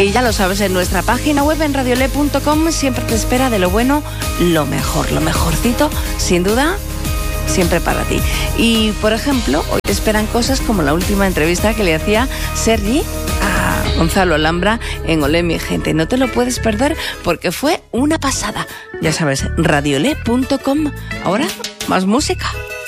Y ya lo sabes, en nuestra página web en radiole.com siempre te espera de lo bueno, lo mejor, lo mejorcito, sin duda, siempre para ti. Y, por ejemplo, hoy te esperan cosas como la última entrevista que le hacía Sergi a Gonzalo Alhambra en Olé, mi gente. No te lo puedes perder porque fue una pasada. Ya sabes, radiole.com. Ahora, más música.